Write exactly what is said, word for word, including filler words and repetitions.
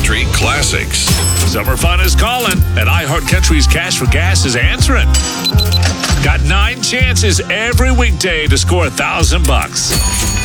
Country classics. Summer fun is calling, and iHeartCountry's Cash for Gas is answering. Got nine chances every weekday to score a thousand bucks.